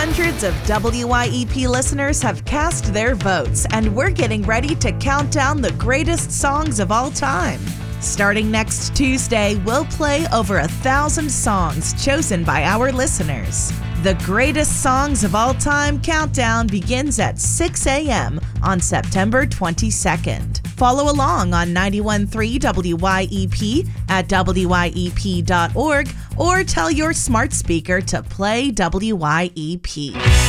Hundreds of WYEP listeners have cast their votes, and we're getting ready to count down the greatest songs of all time. Starting next Tuesday, we'll play over 1,000 songs chosen by our listeners. The Greatest Songs of All Time countdown begins at 6 a.m. on September 22nd. Follow along on 91.3 WYEP at WYEP.org or tell your smart speaker to play WYEP.